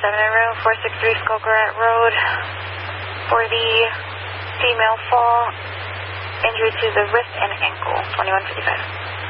room, 463 Skokarat Road. For the female fall, injury to the wrist and ankle, 2155.